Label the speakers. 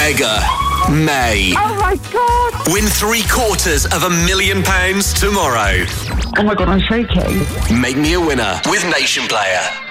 Speaker 1: Mega May.
Speaker 2: Oh my God!
Speaker 1: Win £750,000 tomorrow.
Speaker 2: Oh my God, I'm shaking.
Speaker 1: Make me a winner with Nation Player.